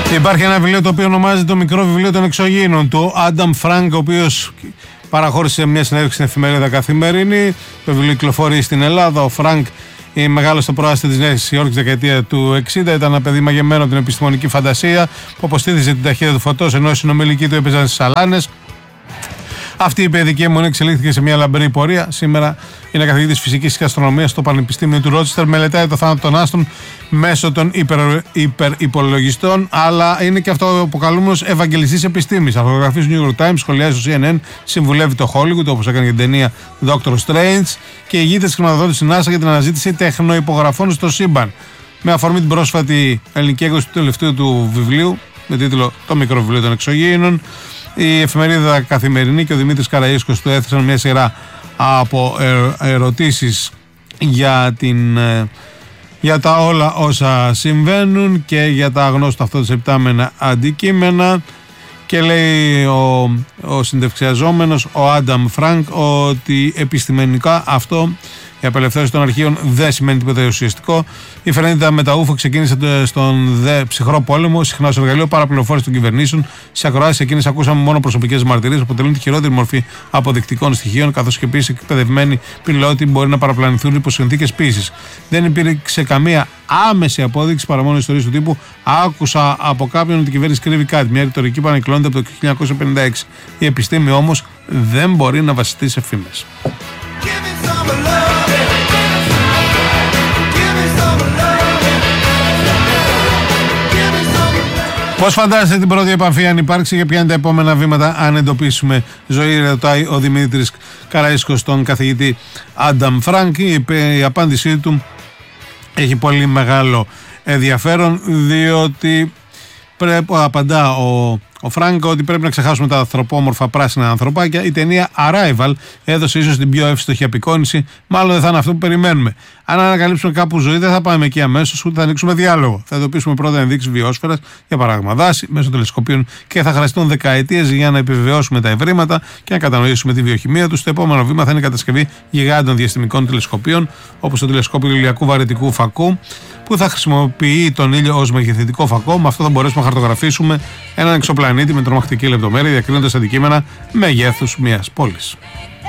Υπάρχει ένα βιβλίο το οποίο ονομάζεται Το μικρό βιβλίο των εξωγήινων του Άνταμ Φρανκ, ο οποίος παραχώρησε μια συνέντευξη στην εφημερίδα Καθημερινή. Το βιβλίο κυκλοφορεί στην Ελλάδα. Ο Φρανκ μεγάλο στο προάστιο της Νέας Υόρκης δεκαετία του 60. Ήταν ένα παιδί μαγεμένο από την επιστημονική φαντασία που αποστήθησε την ταχύτητα του φωτός ενώ οι συνομιλικοί του έπαιζαν στις σαλάνες. Αυτή η παιδική αιμονή εξελίχθηκε σε μια λαμπρή πορεία. Σήμερα είναι καθηγητής φυσικής και αστρονομίας στο Πανεπιστήμιο του Ρότσεστερ. Μελετάει το θάνατο των άστρων μέσω των υπερυπολογιστών, αλλά είναι και αυτό ο αποκαλούμενος ευαγγελιστής επιστήμης. Αρθρογραφεί στο New York Times, σχολιάζει στο CNN, συμβουλεύει το Hollywood, όπως έκανε και την ταινία Doctor Strange, και ηγείται της χρηματοδότησης στην NASA για την αναζήτηση τεχνουπογραφών στο σύμπαν. Με αφορμή την πρόσφατη ελληνική έκδοση του τελευταίου του βιβλίου, με τίτλο Το μικρό βιβλίο των εξωγήινων, η εφημερίδα Καθημερινή και ο Δημήτρης Καραΐσκος του έθεσαν μια σειρά από ερωτήσεις για τα όλα όσα συμβαίνουν και για τα αγνώστα αυτοσεπτάμενα αντικείμενα, και λέει ο συντευξιαζόμενος, ο Άνταμ Φρανκ, ότι επιστημονικά αυτό, η απελευθέρωση των αρχείων, δεν σημαίνει τίποτα ουσιαστικό. Η φρενίτιδα με τα ούφο ξεκίνησε στον δε ψυχρό πόλεμο, συχνά ως εργαλείο παραπληροφόρησης των κυβερνήσεων. Στις ακροάσεις εκείνες ακούσαμε μόνο προσωπικές μαρτυρίες, αποτελούν τη χειρότερη μορφή αποδεικτικών στοιχείων, καθώς και επίσης εκπαιδευμένοι πιλότοι μπορεί να παραπλανηθούν υπό συνθήκες πίεσης. Δεν υπήρξε καμία άμεση απόδειξη παρά μόνο ιστορίες του τύπου «Άκουσα από κάποιον ότι η κυβέρνηση κρύβει κάτι». Μια ρητορική που ανακοινώνεται από το 1956. Η επιστήμη όμως δεν μπορεί να βασιστεί σε φήμες. Πώς φαντάζεστε την πρώτη επαφή, αν υπάρξει, και ποια είναι τα επόμενα βήματα αν εντοπίσουμε ζωή, ρωτάει ο Δημήτρης Καραΐσκος στον καθηγητή Άνταμ Φρανκ. Η απάντησή του έχει πολύ μεγάλο ενδιαφέρον, διότι απαντά ο Φρανκ ότι πρέπει να ξεχάσουμε τα ανθρωπόμορφα πράσινα ανθρωπάκια. Η ταινία Arrival έδωσε ίσως την πιο εύστοχη απεικόνηση. Μάλλον δεν θα είναι αυτό που περιμένουμε. Αν ανακαλύψουμε κάπου ζωή, δεν θα πάμε εκεί αμέσως, ούτε θα ανοίξουμε διάλογο. Θα εντοπίσουμε πρώτα ενδείξεις βιόσφαιρας, για παράδειγμα δάση, μέσω τηλεσκοπίων, και θα χρειαστούν δεκαετίες για να επιβεβαιώσουμε τα ευρήματα και να κατανοήσουμε τη βιοχημία τους. Το επόμενο βήμα θα είναι η κατασκευή γιγάντων διαστημικών τηλεσκοπίων, όπως το τηλεσκόπιο ηλιακού βαρυτικού φακού, που θα χρησιμοποιεί τον ήλιο ως μεγεθυντικό φακό. Με αυτό θα μπορέσουμε να χαρτογραφήσουμε έναν εξωπλανήτη με τρομακτική λεπτομέρεια, διακρίνοντας αντικείμενα μεγέθους μιας πόλης.